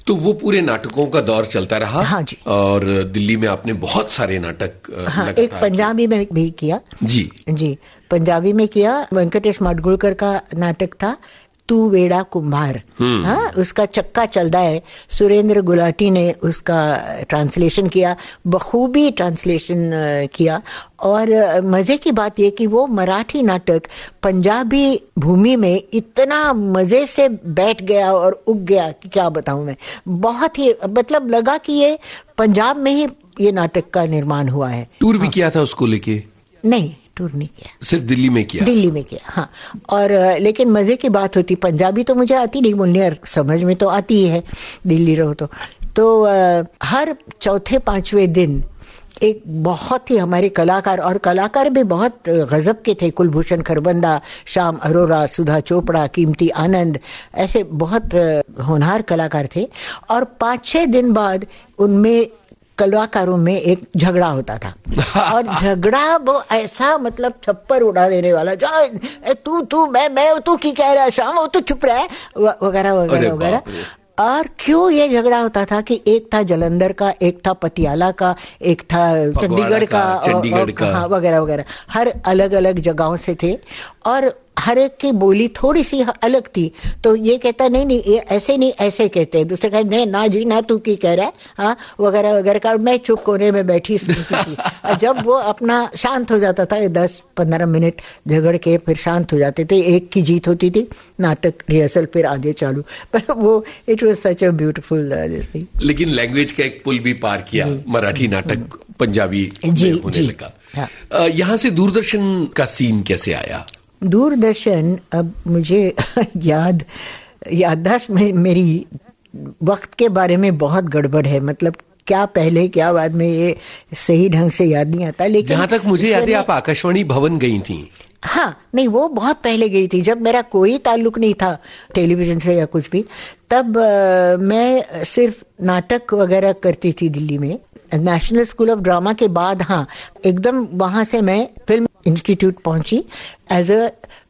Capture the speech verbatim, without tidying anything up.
तो वो पूरे नाटकों का दौर चलता रहा। हाँ जी। और दिल्ली में आपने बहुत सारे नाटक हाँ, एक पंजाबी में भी किया। जी जी, पंजाबी में किया। वेंकटेश माडगुळकर का नाटक था तू वेड़ा कुम्हार। हाँ, उसका चक्का चलता है। सुरेंद्र गुलाटी ने उसका ट्रांसलेशन किया, बखूबी ट्रांसलेशन किया। और मजे की बात यह कि वो मराठी नाटक पंजाबी भूमि में इतना मजे से बैठ गया और उग गया कि क्या बताऊं मैं। बहुत ही मतलब लगा कि ये पंजाब में ही ये नाटक का निर्माण हुआ है। टूर भी किया था उसको लेके? नहीं, टूर नहीं किया, सिर्फ दिल्ली में किया। दिल्ली में किया, हाँ। और लेकिन मजे की बात होती, पंजाबी तो मुझे आती नहीं बोलनी और समझ में तो आती ही है, दिल्ली रहो तो तो आ, हर चौथे पांचवें दिन एक बहुत ही हमारे कलाकार, और कलाकार भी बहुत गजब के थे, कुलभूषण खरबंदा, श्याम अरोरा, सुधा चोपड़ा, कीमती आनंद, ऐसे बहुत होनहार कलाकार थे। और पाँच छह दिन बाद उनमें कलाकारों में एक झगड़ा होता था और झगड़ा वो ऐसा मतलब छप्पर उड़ा देने वाला, जा तू तू मैं मैं तू की कह रहा है शाम, तू चुप रहा है वगैरह वगैरह वगैरह। और क्यों ये झगड़ा होता था कि एक था जलंधर का, एक था पटियाला का, एक था चंडीगढ़ का, चंडीगढ़ का, हाँ, वगैरह वगैरह, हर अलग अलग जगहों से थे और हर एक की बोली थोड़ी सी अलग थी। तो ये कहता नहीं नहीं ये ऐसे नहीं ऐसे कहते हैं, दूसरे कहते नहीं ना जी ना तू की कह रहा है, हाँ वगैरह वगैरह का। मैं चुप कोने में बैठी सुनती थी। जब वो अपना शांत हो जाता था, दस पंद्रह मिनट झगड़ के फिर शांत हो जाते थे, एक की जीत होती थी, नाटक रिहर्सल फिर आगे चालू। पर वो it was such a beautiful thing. लेकिन लैंग्वेज का एक पुल भी पार किया, मराठी नाटक पंजाबी जी, में होने जी, लगा। हाँ। यहाँ से दूरदर्शन का सीन कैसे आया? दूरदर्शन, अब मुझे याद याददाश्त में मेरी वक्त के बारे में बहुत गड़बड़ है, मतलब क्या पहले क्या बाद में ये सही ढंग से याद नहीं आता। लेकिन जहां तक मुझे याद है आप आकाशवाणी भवन गई थी। हाँ, नहीं वो बहुत पहले गई थी, जब मेरा कोई ताल्लुक नहीं था टेलीविजन से या कुछ भी। तब आ, मैं सिर्फ नाटक वगैरह करती थी दिल्ली में, नेशनल स्कूल ऑफ ड्रामा के बाद। हाँ, एकदम वहां से मैं फिल्म इंस्टीट्यूट पहुंची एज अ